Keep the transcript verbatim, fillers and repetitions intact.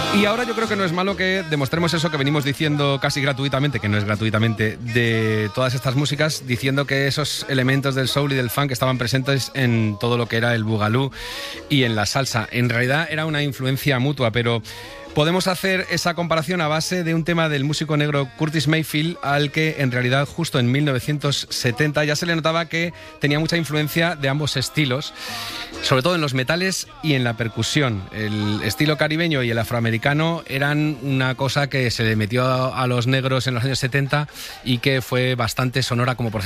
Y ahora yo creo que no es malo que demostremos eso que venimos diciendo casi gratuitamente, que no es gratuitamente, de todas estas músicas, diciendo que esos elementos del soul y del funk estaban presentes en todo lo que era el boogaloo y en la salsa. En realidad era una influencia mutua, pero podemos hacer esa comparación a base de un tema del músico negro Curtis Mayfield, al que en realidad justo en mil novecientos setenta ya se le notaba que tenía mucha influencia de ambos estilos, sobre todo en los metales y en la percusión. El estilo caribeño y el afroamericano eran una cosa que se le metió a los negros en los años setenta y que fue bastante sonora, como por ejemplo